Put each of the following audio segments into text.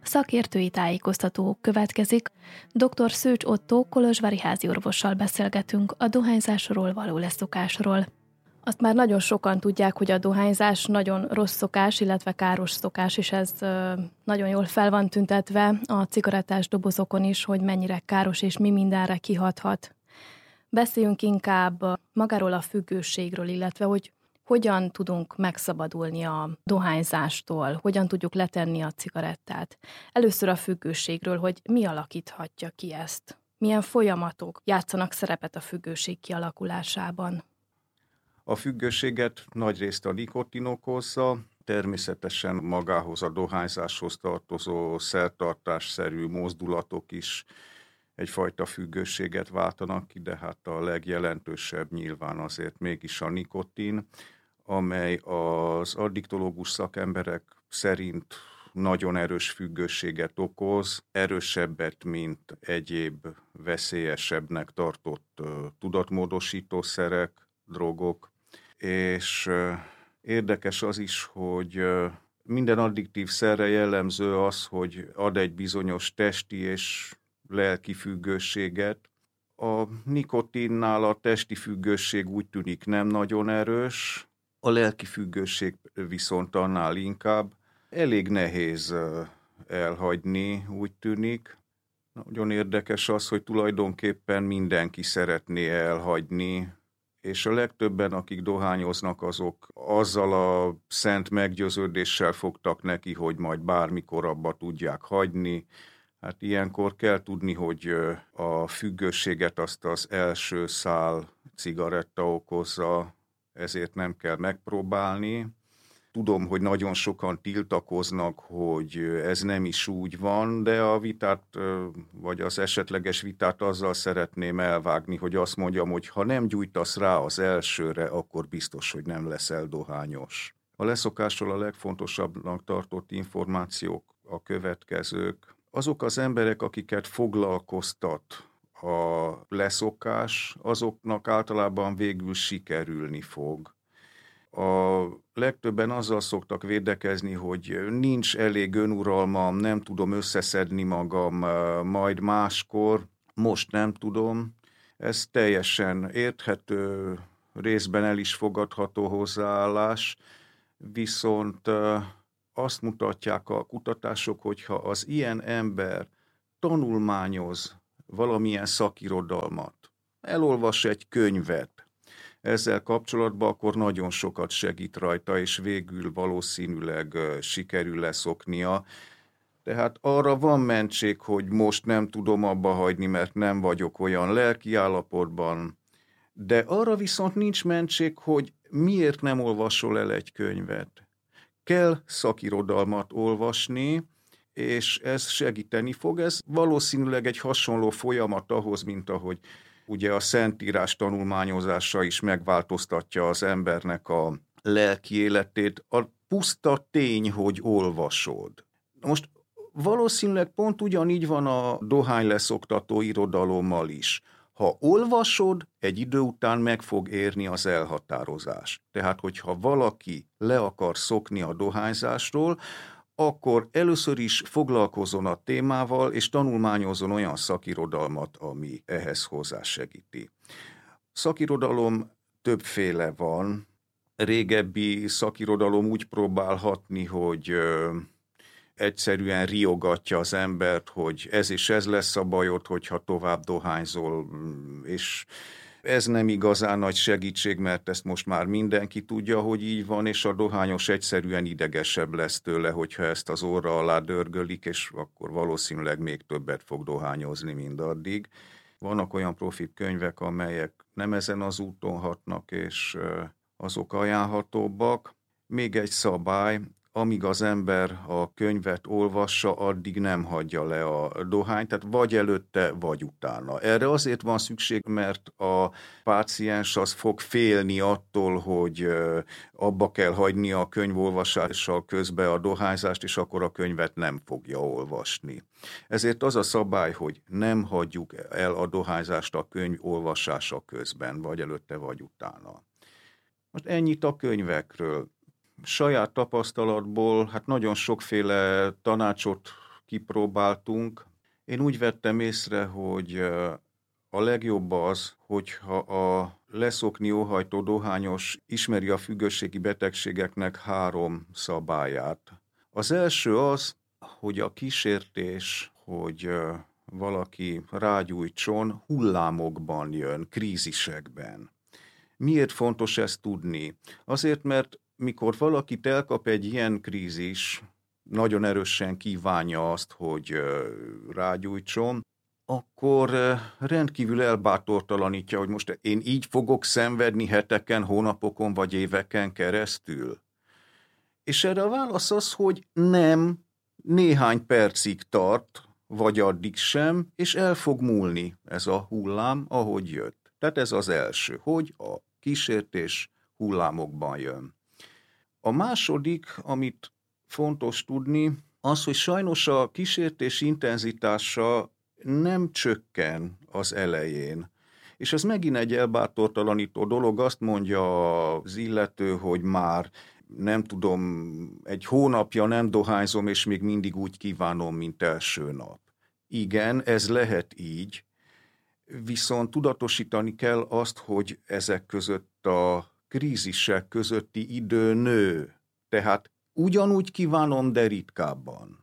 Szakértői tájékoztató következik. Dr. Szőcs Ottó kolozsvári háziorvossal beszélgetünk a dohányzásról való leszokásról. Azt már nagyon sokan tudják, hogy a dohányzás nagyon rossz szokás, illetve káros szokás, és ez nagyon jól fel van tüntetve a cigarettás dobozokon is, hogy mennyire káros és mi mindenre kihathat. Beszéljünk inkább magáról a függőségről, illetve hogy hogyan tudunk megszabadulni a dohányzástól, hogyan tudjuk letenni a cigarettát. Először a függőségről, hogy mi alakíthatja ki ezt. Milyen folyamatok játszanak szerepet a függőség kialakulásában. A függőséget nagyrészt a nikotin okozza, természetesen magához a dohányzáshoz tartozó szertartásszerű mozdulatok is egyfajta függőséget váltanak ki, de hát a legjelentősebb nyilván azért mégis a nikotin, amely az addiktológus szakemberek szerint nagyon erős függőséget okoz, erősebbet, mint egyéb veszélyesebbnek tartott tudatmódosítószerek, drogok, és érdekes az is, hogy minden addiktív szerre jellemző az, hogy ad egy bizonyos testi és lelki függőséget. A nikotinnál a testi függőség úgy tűnik nem nagyon erős, a lelki függőség viszont annál inkább. Elég nehéz elhagyni, úgy tűnik. Nagyon érdekes az, hogy tulajdonképpen mindenki szeretné elhagyni, és a legtöbben, akik dohányoznak, azok azzal a szent meggyőződéssel fogtak neki, hogy majd bármikor abba tudják hagyni. Hát ilyenkor kell tudni, hogy a függőséget azt az első szál cigaretta okozza, ezért nem kell megpróbálni. Tudom, hogy nagyon sokan tiltakoznak, hogy ez nem is úgy van, de a vitát, vagy az esetleges vitát azzal szeretném elvágni, hogy azt mondjam, hogy ha nem gyújtasz rá az elsőre, akkor biztos, hogy nem leszel dohányos. A leszokásról a legfontosabbnak tartott információk a következők. Azok az emberek, akiket foglalkoztat a leszokás, azoknak általában végül sikerülni fog. A legtöbben azzal szoktak védekezni, hogy nincs elég önuralmam, nem tudom összeszedni magam, majd máskor, most nem tudom. Ez teljesen érthető, részben el is fogadható hozzáállás, viszont azt mutatják a kutatások, hogyha az ilyen ember tanulmányoz valamilyen szakirodalmat, elolvas egy könyvet, ezzel kapcsolatban akkor nagyon sokat segít rajta, és végül valószínűleg sikerül leszoknia. Tehát arra van mentség, hogy most nem tudom abba hagyni, mert nem vagyok olyan lelki állapotban, de arra viszont nincs mentség, hogy miért nem olvasol el egy könyvet. Kell szakirodalmat olvasni, és ez segíteni fog. Ez valószínűleg egy hasonló folyamat ahhoz, mint ahogy ugye a Szentírás tanulmányozása is megváltoztatja az embernek a lelki életét. A puszta tény, hogy olvasod. Most valószínűleg pont ugyanígy van a dohányleszoktató irodalommal is. Ha olvasod, egy idő után meg fog érni az elhatározás. Tehát, hogyha valaki le akar szokni a dohányzásról, akkor először is foglalkozzon a témával, és tanulmányozzon olyan szakirodalmat, ami ehhez hozzásegíti. Szakirodalom többféle van. Régebbi szakirodalom úgy próbál hatni, hogy egyszerűen riogatja az embert, hogy ez és ez lesz a bajod, hogyha tovább dohányzol, és ez nem igazán nagy segítség, mert ezt most már mindenki tudja, hogy így van, és a dohányos egyszerűen idegesebb lesz tőle, hogyha ezt az orra alá dörgölik, és akkor valószínűleg még többet fog dohányozni, mint addig. Vannak olyan profi könyvek, amelyek nem ezen az úton hatnak, és azok ajánlhatóbbak. Még egy szabály, amíg az ember a könyvet olvassa, addig nem hagyja le a dohányt, tehát vagy előtte, vagy utána. Erre azért van szükség, mert a páciens az fog félni attól, hogy abba kell hagyni a könyvolvasással közben a dohányzást, és akkor a könyvet nem fogja olvasni. Ezért az a szabály, hogy nem hagyjuk el a dohányzást a könyv olvasása közben, vagy előtte, vagy utána. Most ennyit a könyvekről. Saját tapasztalatból hát nagyon sokféle tanácsot kipróbáltunk. Én úgy vettem észre, hogy a legjobb az, hogyha a leszokni óhajtó dohányos ismeri a függőségi betegségeknek 3 szabályát. Az első az, hogy a kísértés, hogy valaki rágyújtson, hullámokban jön, krízisekben. Miért fontos ezt tudni? Azért, mert mikor valakit elkap egy ilyen krízis, nagyon erősen kívánja azt, hogy rágyújtson, akkor rendkívül elbátortalanítja, hogy most én így fogok szenvedni heteken, hónapokon vagy éveken keresztül. És erre a válasz az, hogy nem, néhány percig tart, vagy addig sem, és el fog múlni ez a hullám, ahogy jött. Tehát ez az első, hogy a kísértés hullámokban jön. A második, amit fontos tudni, az, hogy sajnos a kísértés intenzitása nem csökken az elején. És ez megint egy elbátortalanító dolog, azt mondja az illető, hogy már nem tudom, egy hónapja nem dohányzom, és még mindig úgy kívánom, mint első nap. Igen, ez lehet így, viszont tudatosítani kell azt, hogy ezek között a krízisek közötti idő nő. Tehát ugyanúgy kívánom, de ritkábban.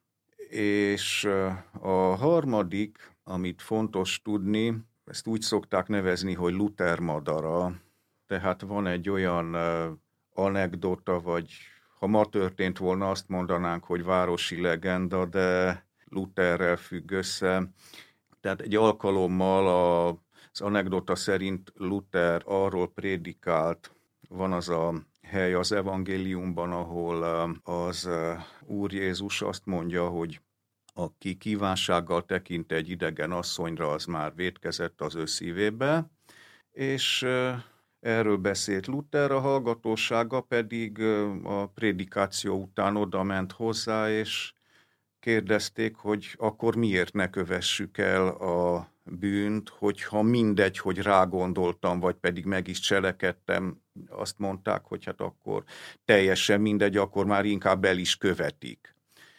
És a harmadik, amit fontos tudni, ezt úgy szokták nevezni, hogy Luther madara. Tehát van egy olyan anekdota, vagy ha ma történt volna, azt mondanánk, hogy városi legenda, de Lutherrel függ össze. Tehát egy alkalommal az anekdota szerint Luther arról prédikált, van az a hely az evangéliumban, ahol az Úr Jézus azt mondja, hogy aki kívánsággal tekint egy idegen asszonyra, az már vétkezett az ő szívébe, és erről beszélt Luther, a hallgatósága pedig a prédikáció után oda ment hozzá, és kérdezték, hogy akkor miért ne kövessük el a bűnt, hogyha mindegy, hogy rágondoltam, vagy pedig meg is cselekedtem, azt mondták, hogy hát akkor teljesen mindegy, akkor már inkább el is követik.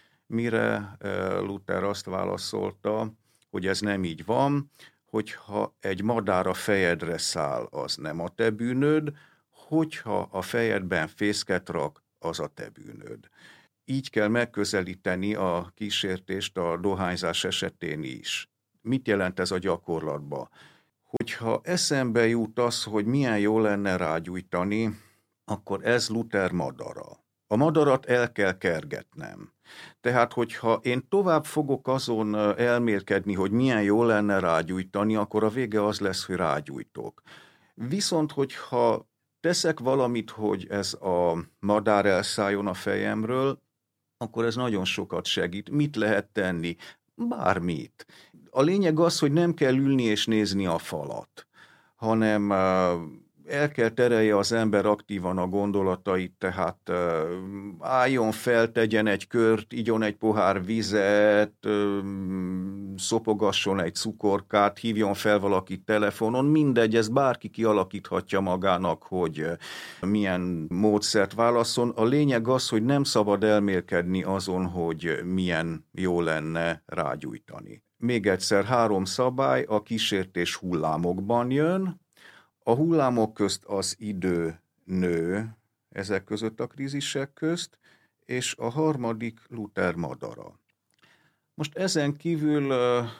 Mire Luther azt válaszolta, hogy ez nem így van, hogyha egy madár a fejedre száll, az nem a te bűnöd, hogyha a fejedben fészket rak, az a te bűnöd. Így kell megközelíteni a kísértést a dohányzás esetén is. Mit jelent ez a gyakorlatban? Hogyha eszembe jut az, hogy milyen jó lenne rágyújtani, akkor ez Luther madara. A madarat el kell kergetnem. Tehát, hogyha én tovább fogok azon elmélkedni, hogy milyen jó lenne rágyújtani, akkor a vége az lesz, hogy rágyújtok. Viszont, hogyha teszek valamit, hogy ez a madár elszálljon a fejemről, akkor ez nagyon sokat segít. Mit lehet tenni? Bármit. A lényeg az, hogy nem kell ülni és nézni a falat, hanem el kell terelje az ember aktívan a gondolatait, tehát álljon fel, tegyen egy kört, igyon egy pohár vizet, szopogasson egy cukorkát, hívjon fel valakit telefonon, mindegy, ez bárki kialakíthatja magának, hogy milyen módszert válaszol. A lényeg az, hogy nem szabad elmélkedni azon, hogy milyen jó lenne rágyújtani. Még egyszer 3 szabály, a kísértés hullámokban jön, a hullámok közt az idő nő, ezek között a krízisek közt, és a harmadik Luther madara. Most ezen kívül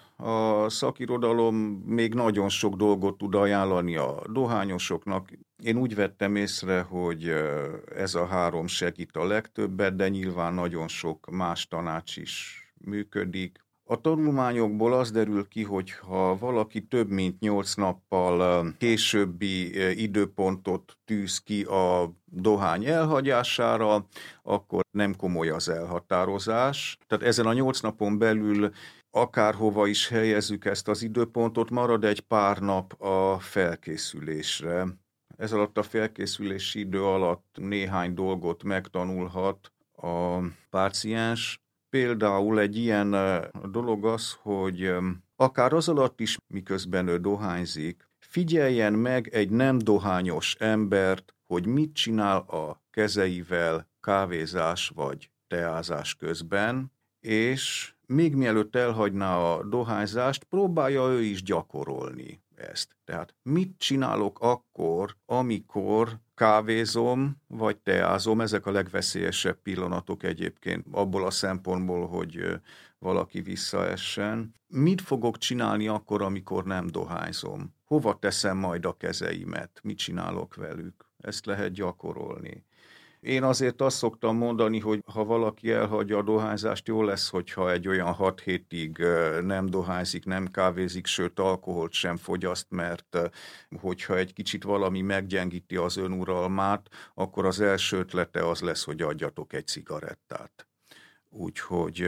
a szakirodalom még nagyon sok dolgot tud ajánlani a dohányosoknak. Én úgy vettem észre, hogy ez a 3 segít a legtöbbet, de nyilván nagyon sok más tanács is működik. A tanulmányokból az derül ki, hogy ha valaki több mint 8 nappal későbbi időpontot tűz ki a dohány elhagyására, akkor nem komoly az elhatározás. Tehát ezen a 8 napon belül akárhova is helyezzük ezt az időpontot, marad egy pár nap a felkészülésre. Ez alatt a felkészülési idő alatt néhány dolgot megtanulhat a páciens. Például egy ilyen dolog az, hogy akár az alatt is, miközben ő dohányzik, figyeljen meg egy nem dohányos embert, hogy mit csinál a kezeivel kávézás vagy teázás közben, és még mielőtt elhagyná a dohányzást, próbálja ő is gyakorolni ezt. Tehát mit csinálok akkor, amikor kávézom, vagy teázom, ezek a legveszélyesebb pillanatok egyébként abból a szempontból, hogy valaki visszaessen. Mit fogok csinálni akkor, amikor nem dohányzom? Hova teszem majd a kezeimet? Mit csinálok velük? Ezt lehet gyakorolni. Én azért azt szoktam mondani, hogy ha valaki elhagyja a dohányzást, jó lesz, hogyha egy olyan 6 hétig nem dohányzik, nem kávézik, sőt alkoholt sem fogyaszt, mert hogyha egy kicsit valami meggyengíti az önuralmát, akkor az első ötlete az lesz, hogy adjatok egy cigarettát. Úgyhogy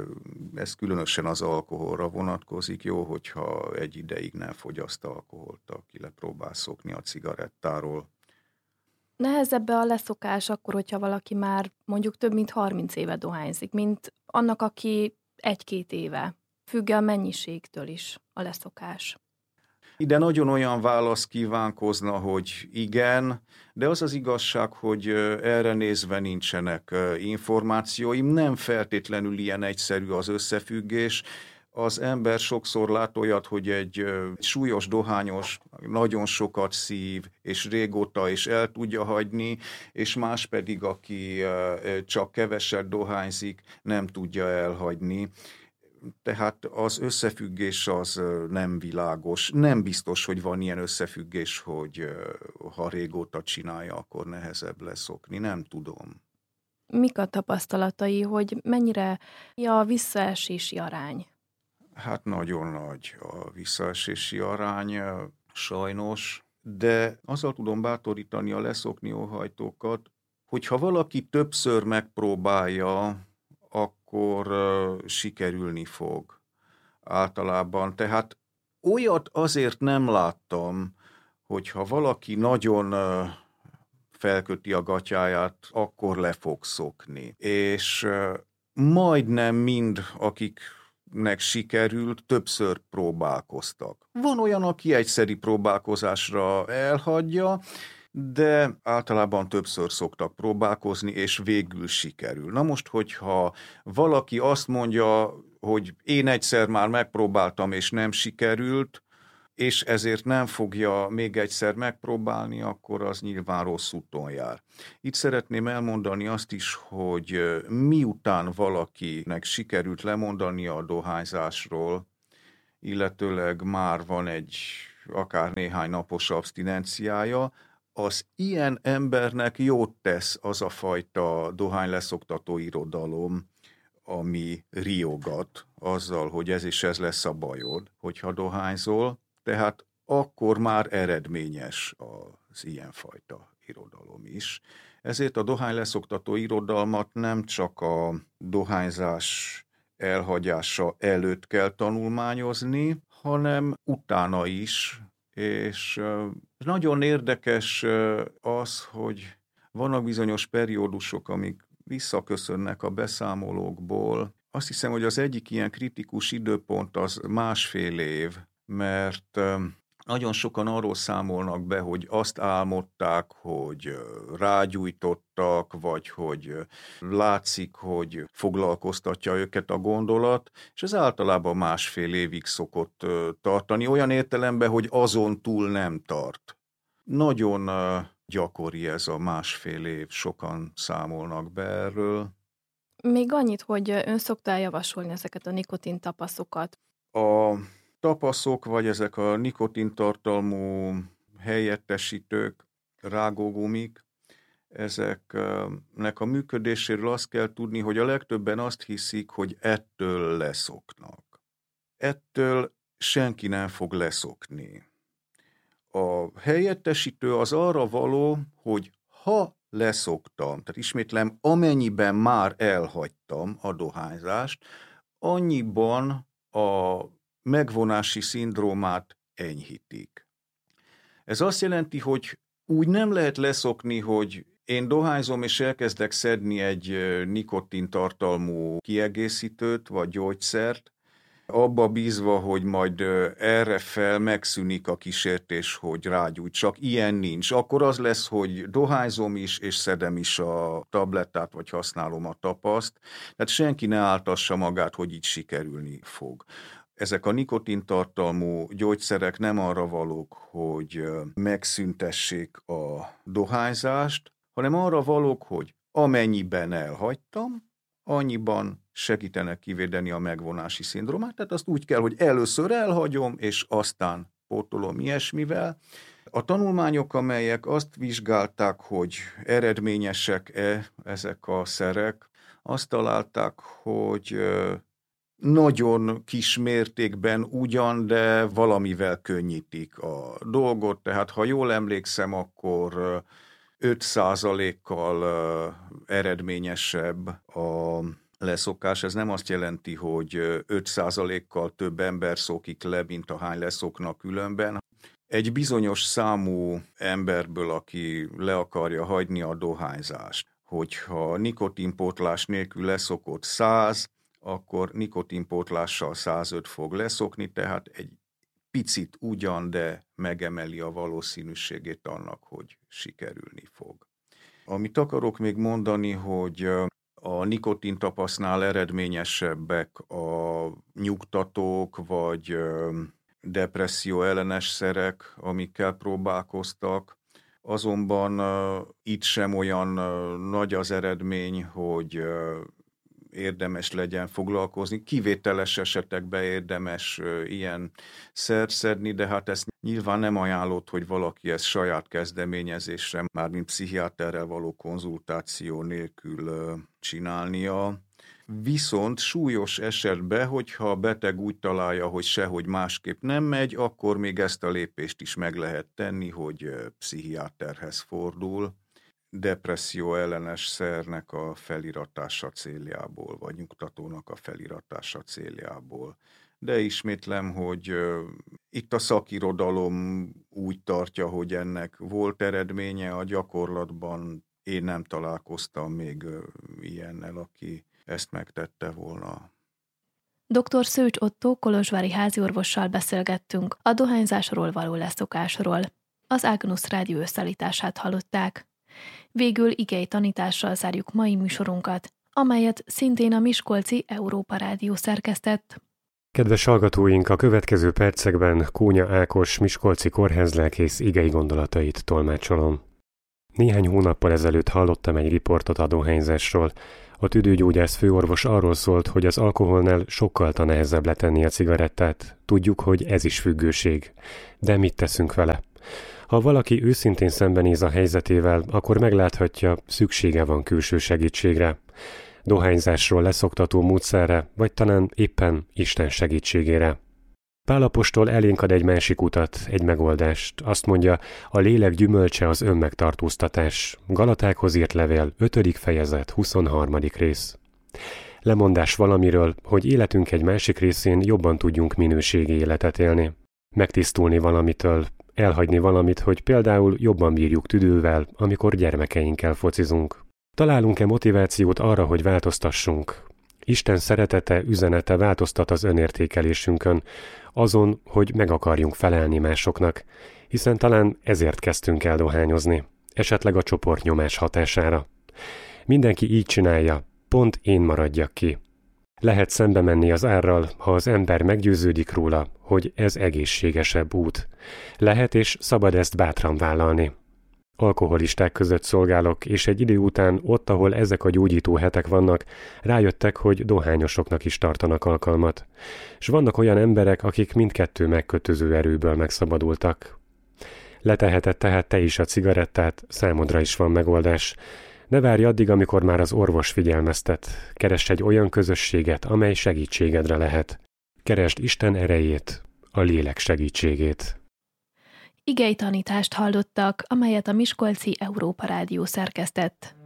ez különösen az alkoholra vonatkozik. Jó, hogyha egy ideig nem fogyaszt alkoholt, aki lepróbál szokni a cigarettáról. Nehezebb a leszokás akkor, hogyha valaki már mondjuk több mint 30 éve dohányzik, mint annak, aki 1-2 éve. Függ a mennyiségtől is a leszokás. Ide nagyon olyan válasz kívánkozna, hogy igen, de az az igazság, hogy erre nézve nincsenek információim, nem feltétlenül ilyen egyszerű az összefüggés. Az ember sokszor lát olyat, hogy egy súlyos dohányos nagyon sokat szív, és régóta is el tudja hagyni, és más pedig, aki csak keveset dohányzik, nem tudja elhagyni. Tehát az összefüggés az nem világos. Nem biztos, hogy van ilyen összefüggés, hogy ha régóta csinálja, akkor nehezebb leszokni. Nem tudom. Mik a tapasztalatai, hogy mennyire a visszaesési arány? Hát nagyon nagy a visszaesési arány, sajnos, de azzal tudom bátorítani a leszokni óhajtókat, hogyha valaki többször megpróbálja, akkor sikerülni fog általában. Tehát olyat azért nem láttam, hogyha valaki nagyon felköti a gatyáját, akkor le fog szokni. És majdnem mind, akiknek sikerült, többször próbálkoztak. Van olyan, aki egyszeri próbálkozásra elhagyja, de általában többször szoktak próbálkozni, és végül sikerül. Na most, hogyha valaki azt mondja, hogy én egyszer már megpróbáltam, és nem sikerült, és ezért nem fogja még egyszer megpróbálni, akkor az nyilván rossz úton jár. Itt szeretném elmondani azt is, hogy miután valakinek sikerült lemondani a dohányzásról, illetőleg már van egy akár néhány napos abstinenciája, az ilyen embernek jót tesz az a fajta dohányleszoktató irodalom, ami riogat azzal, hogy ez és ez lesz a bajod, hogyha dohányzol, tehát akkor már eredményes az ilyenfajta irodalom is. Ezért a dohányleszoktató irodalmat nem csak a dohányzás elhagyása előtt kell tanulmányozni, hanem utána is, és nagyon érdekes az, hogy vannak bizonyos periódusok, amik visszaköszönnek a beszámolókból. Azt hiszem, hogy az egyik ilyen kritikus időpont az 1,5 év, mert nagyon sokan arról számolnak be, hogy azt álmodták, hogy rágyújtottak, vagy hogy látszik, hogy foglalkoztatja őket a gondolat, és ez általában 1,5 évig szokott tartani, olyan értelemben, hogy azon túl nem tart. Nagyon gyakori ez a 1,5 év, sokan számolnak be erről. Még annyit, hogy ön szokta javasolni ezeket a nikotintapaszokat. A tapaszok, vagy ezek a nikotintartalmú helyettesítők, rágógumik, ezeknek a működéséről azt kell tudni, hogy a legtöbben azt hiszik, hogy ettől leszoknak. Ettől senki nem fog leszokni. A helyettesítő az arra való, hogy ha leszoktam, tehát ismétlem, amennyiben már elhagytam a dohányzást, annyiban a megvonási szindrómát enyhítik. Ez azt jelenti, hogy úgy nem lehet leszokni, hogy én dohányzom és elkezdek szedni egy nikotintartalmú kiegészítőt vagy gyógyszert, abba bízva, hogy majd erre fel megszűnik a kísértés, hogy rágyújtsak. Ilyen nincs. Akkor az lesz, hogy dohányzom is, és szedem is a tablettát, vagy használom a tapaszt. Tehát senki ne áltassa magát, hogy így sikerülni fog. Ezek a nikotintartalmú gyógyszerek nem arra valók, hogy megszüntessék a dohányzást, hanem arra valók, hogy amennyiben elhagytam, annyiban segítenek kivédeni a megvonási szindrómát. Tehát azt úgy kell, hogy először elhagyom, és aztán pótolom ilyesmivel. A tanulmányok, amelyek azt vizsgálták, hogy eredményesek-e ezek a szerek, azt találták, hogy nagyon kis mértékben ugyan, de valamivel könnyítik a dolgot. Tehát ha jól emlékszem, akkor 5%-kal eredményesebb a leszokás. Ez nem azt jelenti, hogy 5%-kal több ember szokik le, mint ahány leszoknak különben. Egy bizonyos számú emberből, aki le akarja hagyni a dohányzást, hogyha nikotinpótlás nélkül leszokott 100, akkor nikotinpótlással 105 fog leszokni, tehát egy picit ugyan, de megemeli a valószínűségét annak, hogy sikerülni fog. Amit akarok még mondani, hogy a nikotintapasznál eredményesebbek a nyugtatók, vagy depresszió ellenes szerek, amikkel próbálkoztak. Azonban itt sem olyan nagy az eredmény, hogy érdemes legyen foglalkozni. Kivételes esetekben érdemes ilyen szert szedni, de hát ezt nyilván nem ajánlott, hogy valaki ezt saját kezdeményezésre, mármint pszichiáterrel való konzultáció nélkül csinálnia. Viszont súlyos esetben, hogyha a beteg úgy találja, hogy sehogy másképp nem megy, akkor még ezt a lépést is meg lehet tenni, hogy pszichiáterhez fordul, depresszió ellenes szernek a feliratása céljából, vagy nyugtatónak a feliratása céljából. De ismétlem, hogy itt a szakirodalom úgy tartja, hogy ennek volt eredménye, a gyakorlatban én nem találkoztam még ilyennel, aki ezt megtette volna. Dr. Szőcs Ottó kolozsvári háziorvossal beszélgettünk a dohányzásról való leszokásról. Az Ágnusz rádió összeállítását hallották. Végül igei tanítással zárjuk mai műsorunkat, amelyet szintén a miskolci Európa Rádió szerkesztett. Kedves hallgatóink, a következő percekben Kónya Ákos miskolci kórházlelkész igei gondolatait tolmácsolom. Néhány hónappal ezelőtt hallottam egy riportot a dohányzásról. A tüdőgyógyász főorvos arról szólt, hogy az alkoholnál sokkal nehezebb letenni a cigarettát. Tudjuk, hogy ez is függőség. De mit teszünk vele? Ha valaki őszintén szembenéz a helyzetével, akkor megláthatja, szüksége van külső segítségre. Dohányzásról leszoktató módszerre, vagy talán éppen Isten segítségére. Pál apostol elénk ad egy másik utat, egy megoldást. Azt mondja, a lélek gyümölcse az önmegtartóztatás. Galatákhoz írt levél, 5. fejezet, 23. rész. Lemondás valamiről, hogy életünk egy másik részén jobban tudjunk minőségi életet élni. Megtisztulni valamitől, elhagyni valamit, hogy például jobban bírjuk tüdővel, amikor gyermekeinkkel focizunk. Találunk-e motivációt arra, hogy változtassunk? Isten szeretete, üzenete változtat az önértékelésünkön, azon, hogy meg akarjunk felelni másoknak, hiszen talán ezért kezdtünk el dohányozni, esetleg a csoportnyomás hatására. Mindenki így csinálja, pont én maradjak ki. Lehet szembe menni az árral, ha az ember meggyőződik róla, hogy ez egészségesebb út. Lehet és szabad ezt bátran vállalni. Alkoholisták között szolgálok, és egy idő után ott, ahol ezek a gyógyító hetek vannak, rájöttek, hogy dohányosoknak is tartanak alkalmat. S vannak olyan emberek, akik mindkettő megkötöző erőből megszabadultak. Leteheted tehát te is a cigarettát, számodra is van megoldás. Ne várj addig, amikor már az orvos figyelmeztet. Keress egy olyan közösséget, amely segítségedre lehet. Keresd Isten erejét, a lélek segítségét. Igei tanítást hallottak, amelyet a miskolci Európa Rádió szerkesztett.